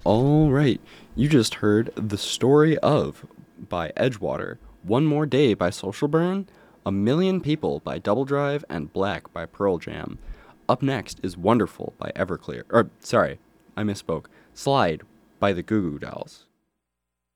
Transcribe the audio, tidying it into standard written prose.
All right, you just heard The Story of by Edgewater, One More Day by Social Burn, A Million People by Double Drive, and Black by Pearl Jam. Up next is Wonderful by Everclear. Or, sorry, I misspoke. Slide by the Goo Goo Dolls.